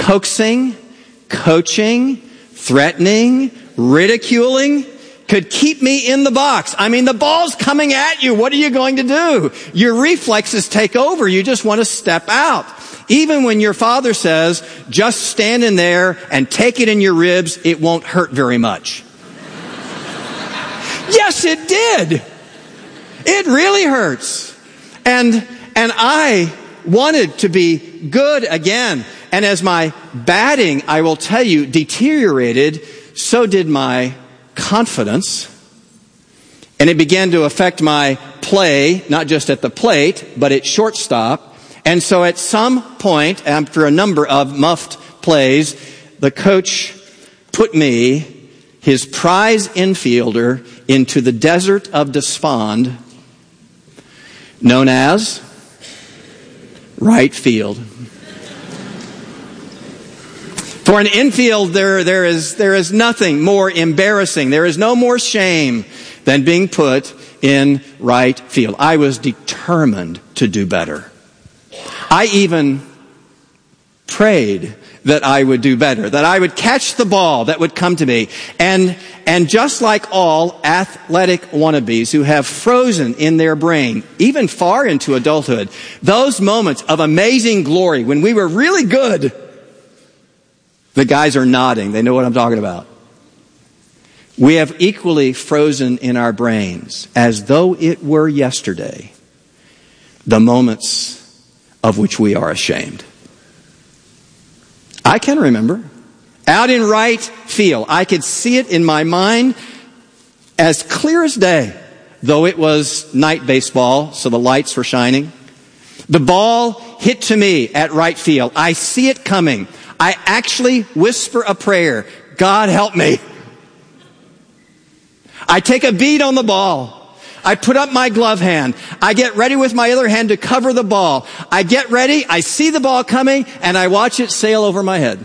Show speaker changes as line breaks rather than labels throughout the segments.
coaxing, coaching, threatening, ridiculing could keep me in the box. I mean, the ball's coming at you. What are you going to do? Your reflexes take over. You just want to step out. Even when your father says, just stand in there and take it in your ribs, it won't hurt very much. Yes, it did. It really hurts. And I wanted to be good again. And as my batting, I will tell you, deteriorated, so did my confidence. And it began to affect my play, not just at the plate, but at shortstop. And so at some point, after a number of muffed plays, the coach put me, his prize infielder, into the desert of despond, known as right field. For an infield, there is nothing more embarrassing. There is no more shame than being put in right field. I was determined to do better. I even prayed that I would do better, that I would catch the ball that would come to me. And just like all athletic wannabes who have frozen in their brain, even far into adulthood, those moments of amazing glory when we were really good, the guys are nodding. They know what I'm talking about. We have equally frozen in our brains, as though it were yesterday, the moments of which we are ashamed. I can remember. Out in right field, I could see it in my mind as clear as day, though it was night baseball, so the lights were shining. The ball hit to me at right field. I see it coming. I actually whisper a prayer. God help me. I take a beat on the ball. I put up my glove hand. I get ready with my other hand to cover the ball. I get ready. I see the ball coming and I watch it sail over my head.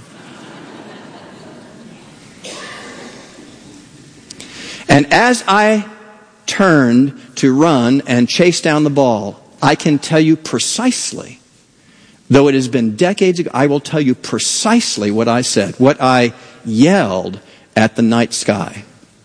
And as I turned to run and chase down the ball, I can tell you precisely, though it has been decades ago, I will tell you precisely what I said, what I yelled at the night sky.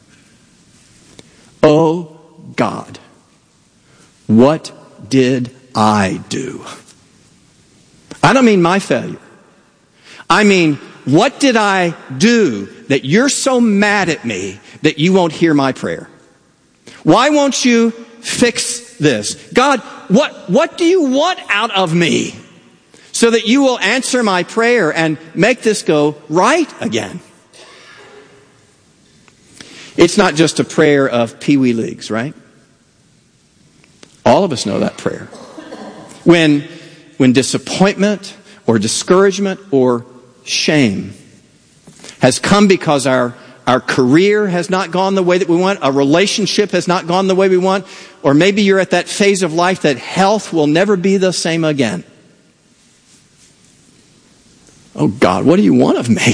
Oh God, what did I do? I don't mean my failure. I mean, what did I do that you're so mad at me that you won't hear my prayer? Why won't you fix this? God, what do you want out of me so that you will answer my prayer and make this go right again? It's not just a prayer of Pee-wee Leagues, right? All of us know that prayer. When disappointment or discouragement or shame has come because our career has not gone the way that we want, a relationship has not gone the way we want, or maybe you're at that phase of life that health will never be the same again. Oh God, what do you want of me?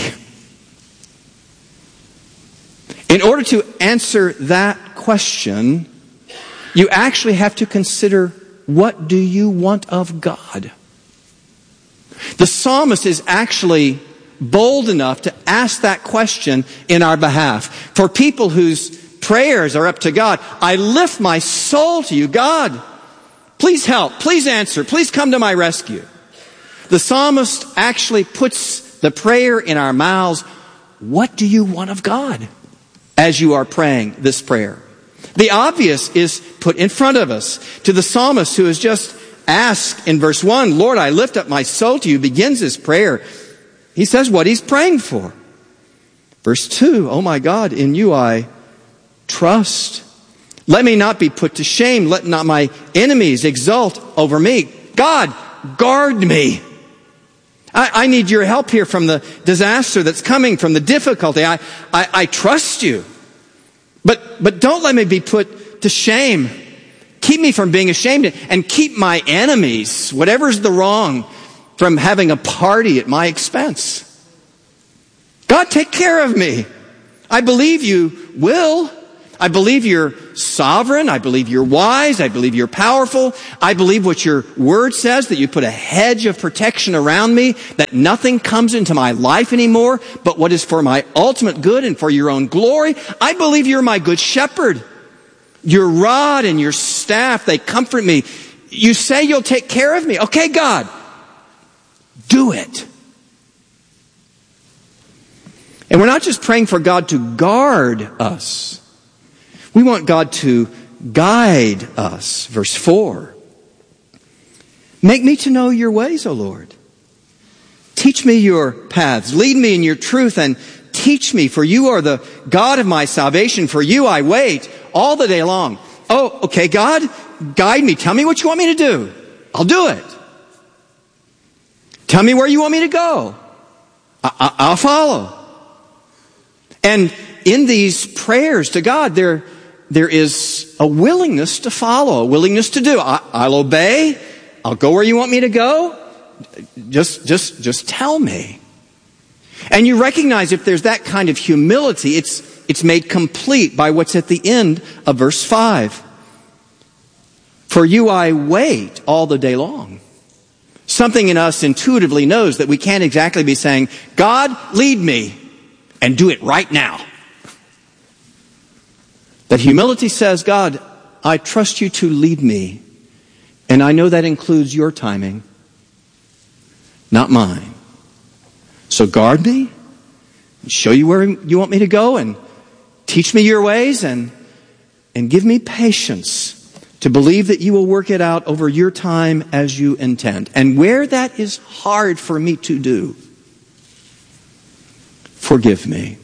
In order to answer that question, you actually have to consider, what do you want of God? The psalmist is actually bold enough to ask that question in our behalf. For people whose prayers are up to God, I lift my soul to you. God, please help, please answer, please come to my rescue. The psalmist actually puts the prayer in our mouths. What do you want of God as you are praying this prayer? The obvious is put in front of us. To the psalmist who has just asked in verse 1, Lord, I lift up my soul to you, begins his prayer. He says what he's praying for. Verse 2, oh my God, in you I trust. Let me not be put to shame. Let not my enemies exult over me. God, guard me. I need your help here from the disaster that's coming, from the difficulty. I trust you. But don't let me be put to shame. Keep me from being ashamed and keep my enemies, whatever's the wrong, from having a party at my expense. God, take care of me. I believe you will. I believe you're sovereign. I believe you're wise. I believe you're powerful. I believe what your word says, that you put a hedge of protection around me, that nothing comes into my life anymore, but what is for my ultimate good and for your own glory. I believe you're my good shepherd. Your rod and your staff, they comfort me. You say you'll take care of me. Okay, God, do it. And we're not just praying for God to guard us. We want God to guide us. Verse 4. Make me to know your ways, O Lord. Teach me your paths. Lead me in your truth and teach me, for you are the God of my salvation. For you I wait all the day long. Oh, okay, God, guide me. Tell me what you want me to do. I'll do it. Tell me where you want me to go. I'll follow. And in these prayers to God, there is a willingness to follow, a willingness to do. I'll obey. I'll go where you want me to go. Just tell me. And you recognize if there's that kind of humility, it's made complete by what's at the end of verse 5. For you I wait all the day long. Something in us intuitively knows that we can't exactly be saying, God, lead me, and do it right now. That humility says, God, I trust you to lead me, and I know that includes your timing, not mine. So guard me, and show you where you want me to go, and teach me your ways, and give me patience to believe that you will work it out over your time as you intend. And where that is hard for me to do, forgive me.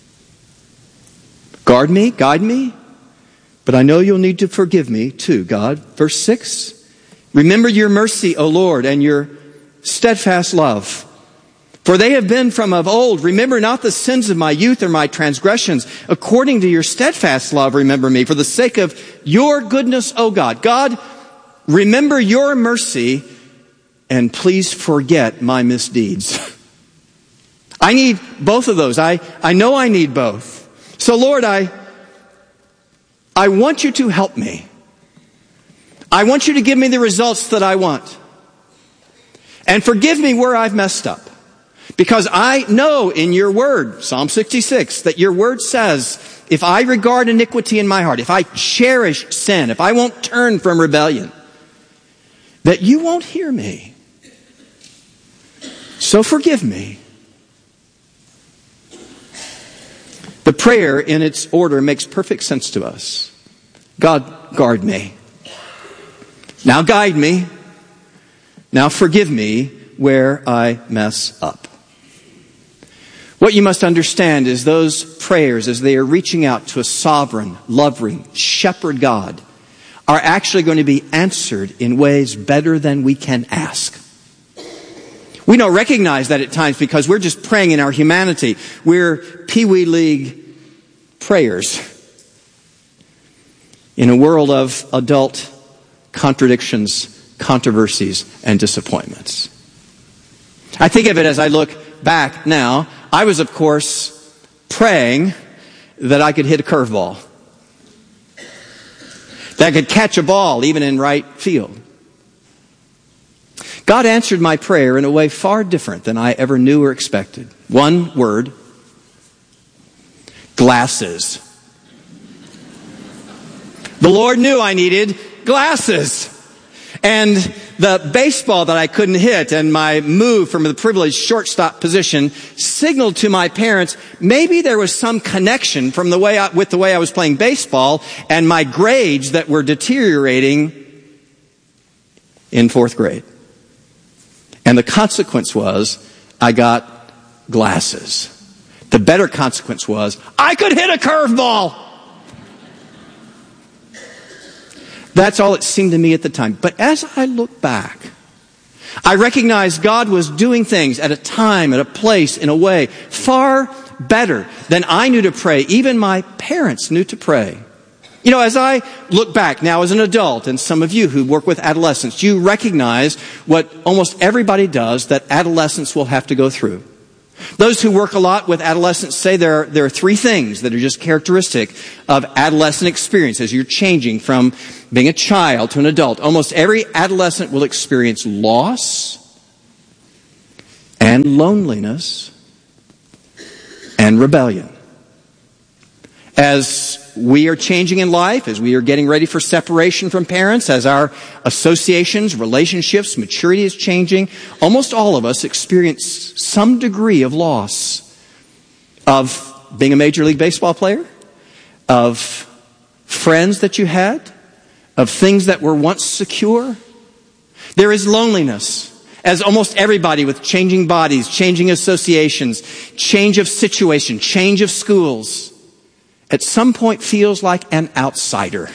Guard me, guide me, but I know you'll need to forgive me too, God. Verse 6, remember your mercy, O Lord, and your steadfast love. For they have been from of old. Remember not the sins of my youth or my transgressions. According to your steadfast love, remember me. For the sake of your goodness, O God. God, remember your mercy, and please forget my misdeeds. I need both of those. I know I need both. So Lord, I want you to help me. I want you to give me the results that I want. And forgive me where I've messed up. Because I know in your word, Psalm 66, that your word says, if I regard iniquity in my heart, if I cherish sin, if I won't turn from rebellion, that you won't hear me. So forgive me. The prayer in its order makes perfect sense to us. God, guard me. Now guide me. Now forgive me where I mess up. What you must understand is those prayers, as they are reaching out to a sovereign, loving, shepherd God, are actually going to be answered in ways better than we can ask. We don't recognize that at times because we're just praying in our humanity. We're Pee Wee League prayers in a world of adult contradictions, controversies, and disappointments. I think of it as I look back now. I was, of course, praying that I could hit a curveball, that I could catch a ball even in right field. God answered my prayer in a way far different than I ever knew or expected. One word: glasses. The Lord knew I needed glasses. And the baseball that I couldn't hit and my move from the privileged shortstop position signaled to my parents maybe there was some connection from with the way I was playing baseball and my grades that were deteriorating in 4th grade. And the consequence was I got glasses. The better consequence was I could hit a curveball. That's all it seemed to me at the time. But as I look back, I recognize God was doing things at a time, at a place, in a way far better than I knew to pray. Even my parents knew to pray. You know, as I look back now as an adult, and some of you who work with adolescents, you recognize what almost everybody does that adolescents will have to go through. Those who work a lot with adolescents say there are three things that are just characteristic of adolescent experience as you're changing from being a child to an adult. Almost every adolescent will experience loss and loneliness and rebellion. As we are changing in life, as we are getting ready for separation from parents, as our associations, relationships, maturity is changing, almost all of us experience some degree of loss of being a Major League Baseball player, of friends that you had, of things that were once secure. There is loneliness, as almost everybody with changing bodies, changing associations, change of situation, change of schools, at some point feels like an outsider.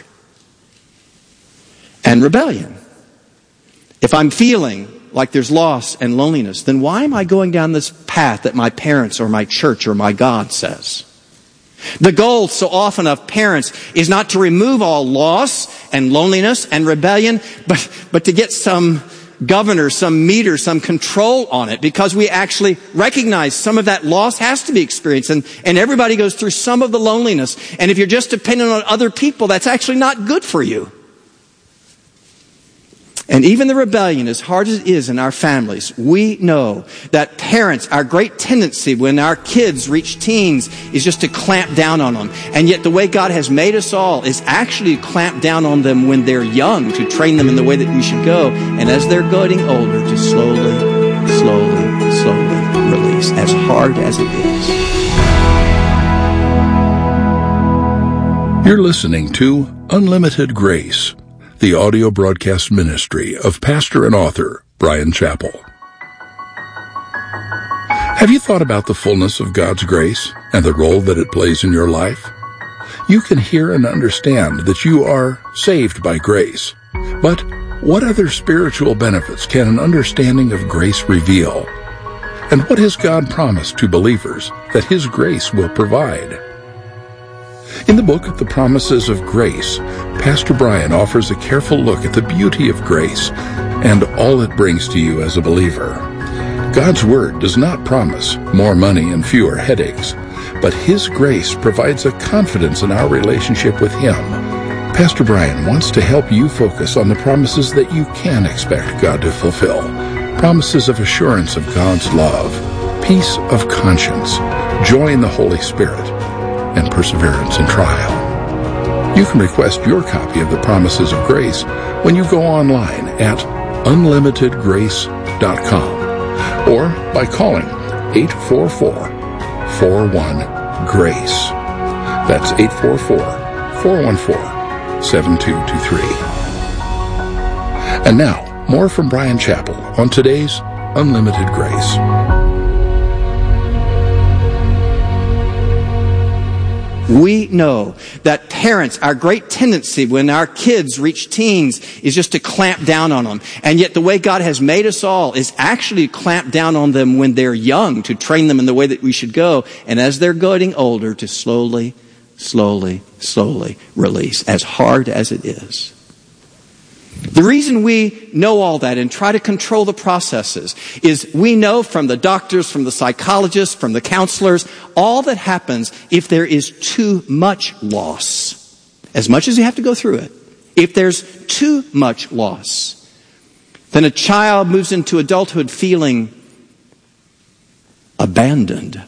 And rebellion. If I'm feeling like there's loss and loneliness, then why am I going down this path that my parents or my church or my God says? The goal so often of parents is not to remove all loss and loneliness and rebellion, but to get some governor, some meter, some control on it, because we actually recognize some of that loss has to be experienced, and everybody goes through some of the loneliness. And if you're just dependent on other people, that's actually not good for you. And even the rebellion, as hard as it is in our families, we know that parents, our great tendency when our kids reach teens is just to clamp down on them. And yet the way God has made us all is actually to clamp down on them when they're young, to train them in the way that we should go. And as they're getting older, to slowly release, as hard as it is.
You're listening to Unlimited Grace, the audio broadcast ministry of pastor and author Bryan Chapell. Have you thought about the fullness of God's grace and the role that it plays in your life? You can hear and understand that you are saved by grace. But what other spiritual benefits can an understanding of grace reveal? And what has God promised to believers that His grace will provide? In the book of the Promises of Grace, Pastor Bryan offers a careful look at the beauty of grace and all it brings to you as a believer. God's Word does not promise more money and fewer headaches, but His grace provides a confidence in our relationship with Him. Pastor Bryan wants to help you focus on the promises that you can expect God to fulfill. Promises of assurance of God's love, peace of conscience, joy in the Holy Spirit, and perseverance in trial. You can request your copy of the Promises of Grace when you go online at unlimitedgrace.com or by calling 844-41-GRACE. That's 844-414-7223. And now, more from Bryan Chapell on today's Unlimited Grace.
We know that parents, our great tendency when our kids reach teens is just to clamp down on them. And yet the way God has made us all is actually to clamp down on them when they're young, to train them in the way that we should go. And as they're getting older, to slowly release, as hard as it is. The reason we know all that and try to control the processes is we know from the doctors, from the psychologists, from the counselors, all that happens if there is too much loss. As much as you have to go through it. If there's too much loss, then a child moves into adulthood feeling abandoned.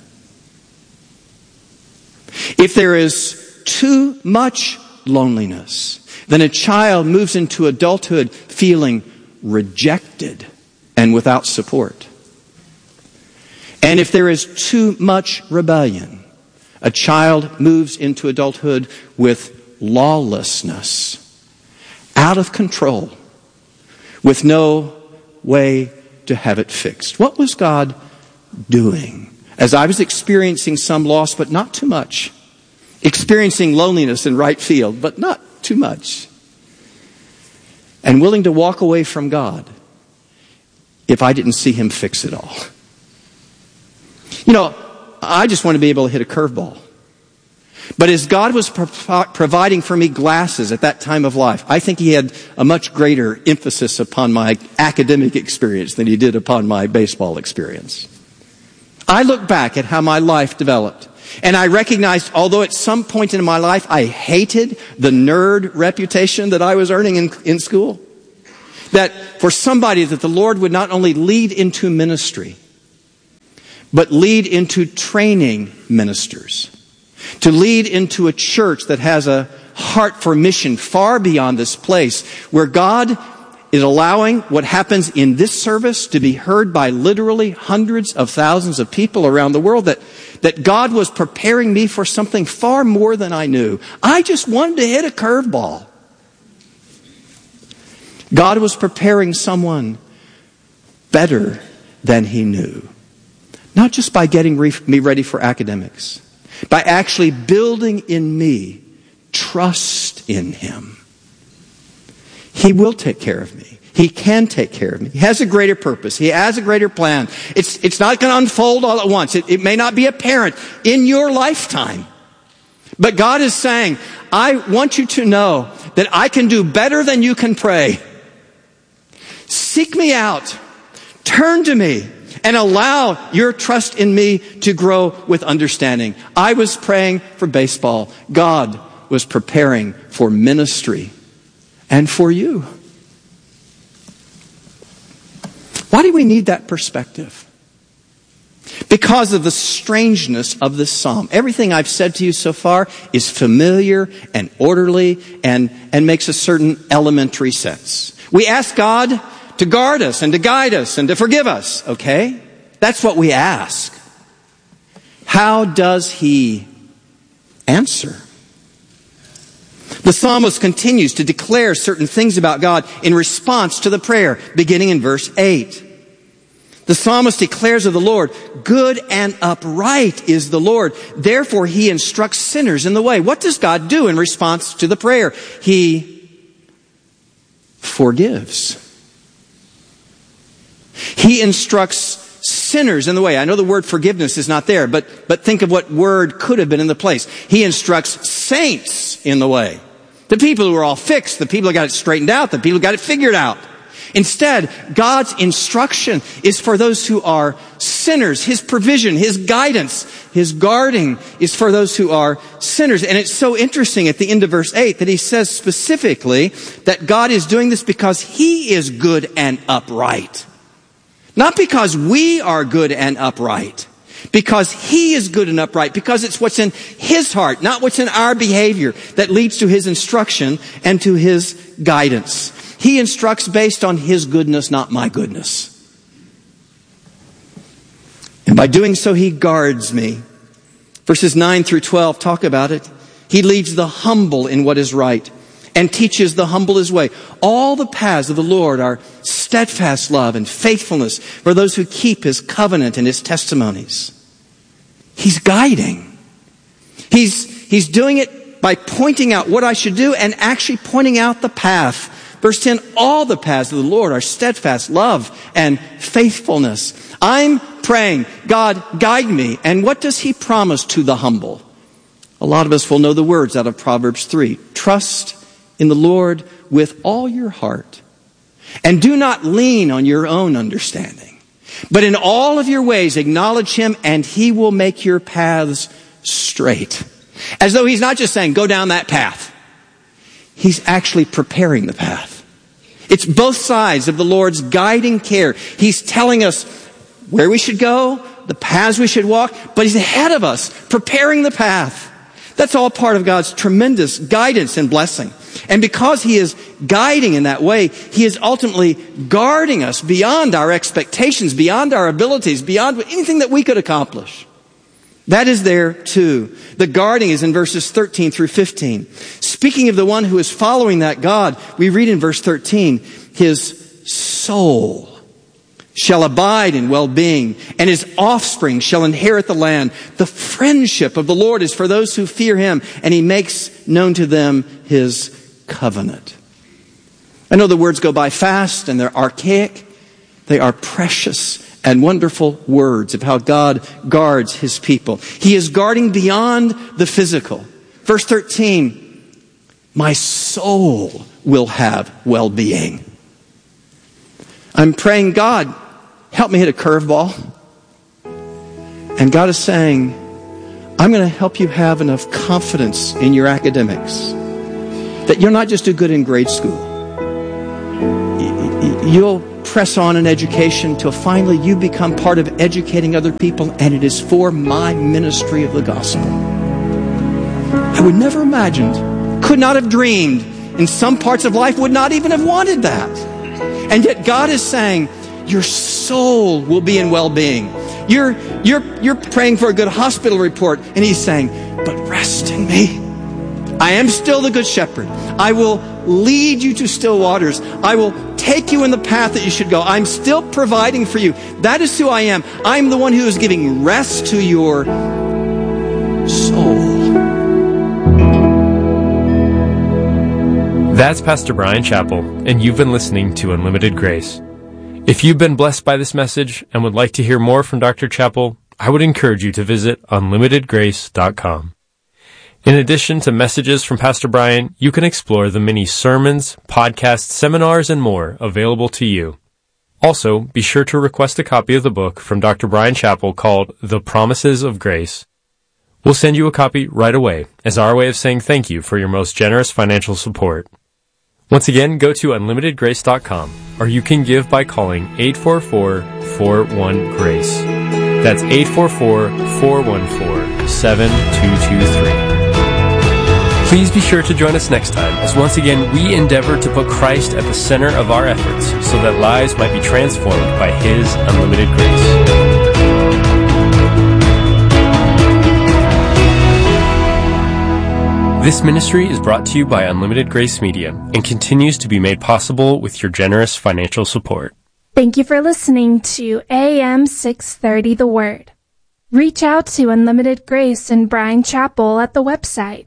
If there is too much loneliness, then a child moves into adulthood feeling rejected and without support. And if there is too much rebellion, a child moves into adulthood with lawlessness, out of control, with no way to have it fixed. What was God doing? As I was experiencing some loss, but not too much. Experiencing loneliness in right field, but not too much. And willing to walk away from God if I didn't see Him fix it all. You know, I just want to be able to hit a curveball. But as God was providing for me glasses at that time of life, I think He had a much greater emphasis upon my academic experience than He did upon my baseball experience. I look back at how my life developed, and I recognized, although at some point in my life I hated the nerd reputation that I was earning in school, that for somebody that the Lord would not only lead into ministry, but lead into training ministers, to lead into a church that has a heart for mission far beyond this place, where God is allowing what happens in this service to be heard by literally hundreds of thousands of people around the world, that God was preparing me for something far more than I knew. I just wanted to hit a curveball. God was preparing someone better than he knew. Not just by getting me ready for academics, by actually building in me trust in him. He will take care of me. He can take care of me. He has a greater purpose. He has a greater plan. It's not going to unfold all at once. It may not be apparent in your lifetime. But God is saying, I want you to know that I can do better than you can pray. Seek me out. Turn to me. And allow your trust in me to grow with understanding. I was praying for baseball. God was preparing for ministry and for you. Why do we need that perspective? Because of the strangeness of this psalm. Everything I've said to you so far is familiar and orderly and makes a certain elementary sense. We ask God to guard us and to guide us and to forgive us, okay? That's what we ask. How does he answer? The psalmist continues to declare certain things about God in response to the prayer, beginning in verse 8. The psalmist declares of the Lord, good and upright is the Lord. Therefore, he instructs sinners in the way. What does God do in response to the prayer? He forgives. He instructs sinners in the way. I know the word forgiveness is not there, but think of what word could have been in the place. He instructs saints in the way. The people who are all fixed, the people who got it straightened out, the people who got it figured out. Instead, God's instruction is for those who are sinners. His provision, his guidance, his guarding is for those who are sinners. And it's so interesting at the end of verse 8 that he says specifically that God is doing this because he is good and upright. Not because we are good and upright. Because he is good and upright. Because it's what's in his heart, not what's in our behavior, that leads to his instruction and to his guidance. He instructs based on his goodness, not my goodness. And by doing so, he guards me. Verses 9 through 12 talk about it. He leads the humble in what is right and teaches the humble his way. All the paths of the Lord are steadfast love and faithfulness for those who keep his covenant and his testimonies. He's guiding. He's doing it by pointing out what I should do and actually pointing out the path. Verse 10, all the paths of the Lord are steadfast love and faithfulness. I'm praying, God, guide me. And what does he promise to the humble? A lot of us will know the words out of Proverbs 3. Trust in the Lord with all your heart. And do not lean on your own understanding. But in all of your ways acknowledge him and he will make your paths straight. As though he's not just saying, go down that path. He's actually preparing the path. It's both sides of the Lord's guiding care. He's telling us where we should go, the paths we should walk, but he's ahead of us, preparing the path. That's all part of God's tremendous guidance and blessing. And because he is guiding in that way, he is ultimately guarding us beyond our expectations, beyond our abilities, beyond anything that we could accomplish. That is there too. The guarding is in verses 13 through 15. Speaking of the one who is following that God, we read in verse 13, his soul shall abide in well-being, and his offspring shall inherit the land. The friendship of the Lord is for those who fear him, and he makes known to them his covenant. I know the words go by fast and they're archaic. They are precious and wonderful words of how God guards his people. He is guarding beyond the physical. Verse 13, my soul will have well-being. I'm praying, God, help me hit a curveball. And God is saying, I'm going to help you have enough confidence in your academics that you'll not just do good in grade school. You'll press on in education till finally you become part of educating other people, and it is for my ministry of the gospel. I would never imagined, could not have dreamed, in some parts of life would not even have wanted that. And yet God is saying, your soul will be in well-being. You're praying for a good hospital report, and He's saying, but rest in me. I am still the good shepherd. I will lead you to still waters. I will take you in the path that you should go. I'm still providing for you. That is who I am. I'm the one who is giving rest to your soul.
That's Pastor Bryan Chapell, and you've been listening to Unlimited Grace. If you've been blessed by this message and would like to hear more from Dr. Chapell, I would encourage you to visit unlimitedgrace.com. In addition to messages from Pastor Bryan, you can explore the many sermons, podcasts, seminars, and more available to you. Also, be sure to request a copy of the book from Dr. Bryan Chapell called The Promises of Grace. We'll send you a copy right away as our way of saying thank you for your most generous financial support. Once again, go to unlimitedgrace.com, or you can give by calling 844-41-GRACE. That's 844-414-7223. Please be sure to join us next time as once again we endeavor to put Christ at the center of our efforts so that lives might be transformed by His unlimited grace. This ministry is brought to you by Unlimited Grace Media and continues to be made possible with your generous financial support.
Thank you for listening to AM 630 The Word. Reach out to Unlimited Grace and Bryan Chapell at the website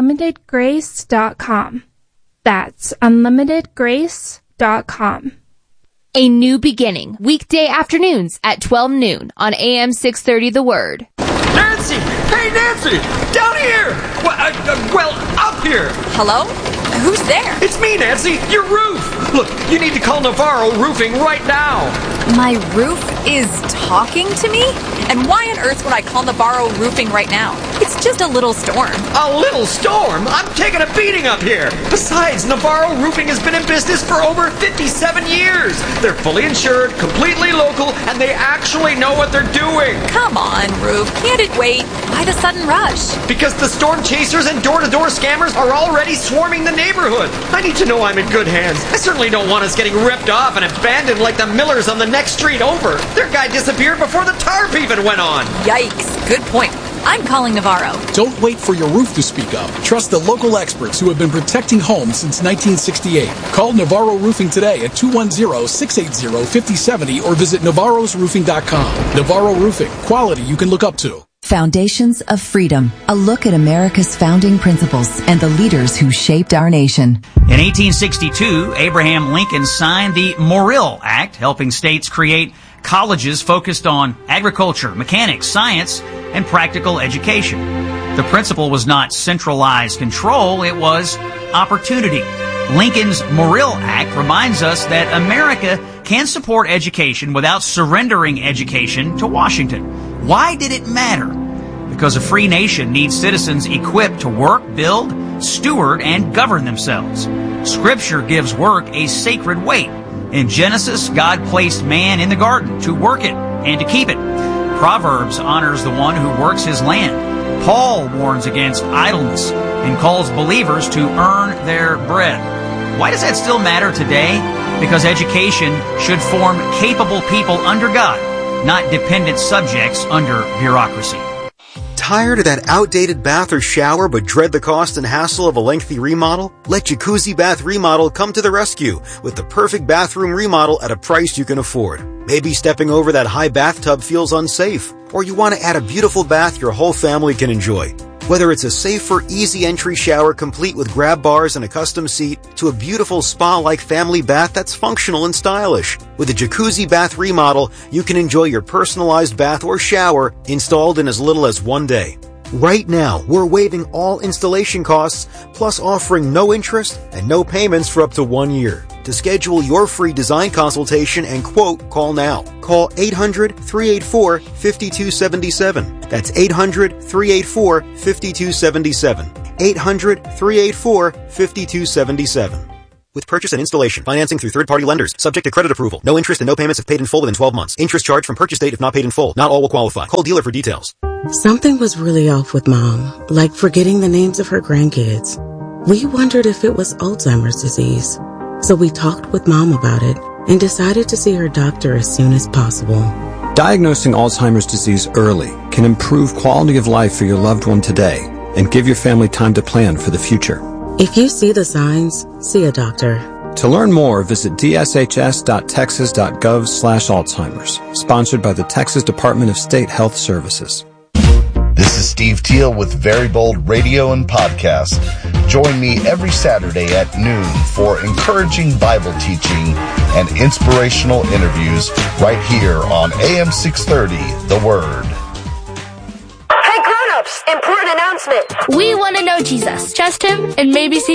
unlimitedgrace.com. That's unlimitedgrace.com.
A New Beginning, weekday afternoons at 12 noon on AM 630 The Word.
Nancy! Hey, Nancy! Down here! Well, up here!
Hello? Who's there?
It's me, Nancy! Your roof! Look, you need to call Navarro Roofing right now!
My roof is talking to me? And why on earth would I call Navarro Roofing right now? It's just a little storm.
A little storm? I'm taking a beating up here! Besides, Navarro Roofing has been in business for over 57 years! They're fully insured, completely local, and they actually know what they're doing!
Come on, Roof. Can't it wait? Why the sudden rush?
Because the storm chasers and door-to-door scammers are already swarming the neighborhood. I need to know I'm in good hands. I certainly don't want us getting ripped off and abandoned like the Millers on the next street over. Their guy disappeared before the tarp even went on.
Yikes. Good point. I'm calling Navarro.
Don't wait for your roof to speak up. Trust the local experts who have been protecting homes since 1968. Call Navarro Roofing today at 210-680-5070 or visit navarrosroofing.com. Navarro Roofing. Quality you can look up to.
Foundations of Freedom, a look at America's founding principles and the leaders who shaped our nation.
In 1862, Abraham Lincoln signed the Morrill Act, helping states create colleges focused on agriculture, mechanics, science, and practical education. The principle was not centralized control, it was opportunity. Lincoln's Morrill Act reminds us that America can support education without surrendering education to Washington. Why did it matter? Because a free nation needs citizens equipped to work, build, steward, and govern themselves. Scripture gives work a sacred weight. In Genesis, God placed man in the garden to work it and to keep it. Proverbs honors the one who works his land. Paul warns against idleness and calls believers to earn their bread. Why does that still matter today? Because education should form capable people under God, not dependent subjects under bureaucracy.
Tired of that outdated bath or shower but dread the cost and hassle of a lengthy remodel? Let Jacuzzi Bath Remodel come to the rescue with the perfect bathroom remodel at a price you can afford. Maybe stepping over that high bathtub feels unsafe, or you want to add a beautiful bath your whole family can enjoy. Whether it's a safer, easy entry shower complete with grab bars and a custom seat to a beautiful spa-like family bath that's functional and stylish. With a Jacuzzi Bath Remodel, you can enjoy your personalized bath or shower installed in as little as 1 day. Right now, we're waiving all installation costs, plus offering no interest and no payments for up to 1 year. To schedule your free design consultation and quote, call now. Call 800-384-5277. That's 800-384-5277. 800-384-5277. With purchase and installation, financing through third-party lenders, subject to credit approval. No interest and no payments if paid in full within 12 months. Interest charged from purchase date if not paid in full. Not all will qualify. Call dealer for details.
Something was really off with Mom, like forgetting the names of her grandkids. We wondered if it was Alzheimer's disease. So we talked with Mom about it and decided to see her doctor as soon as possible.
Diagnosing Alzheimer's disease early can improve quality of life for your loved one today and give your family time to plan for the future.
If you see the signs, see a doctor.
To learn more, visit dshs.texas.gov/Alzheimer's. Sponsored by the Texas Department of State Health Services.
This is Steve Teal with Very Bold Radio and Podcast. Join me every Saturday at noon for encouraging Bible teaching and inspirational interviews right here on AM 630, The Word.
Hey grown-ups, important announcement.
We want to know Jesus, trust him, and maybe see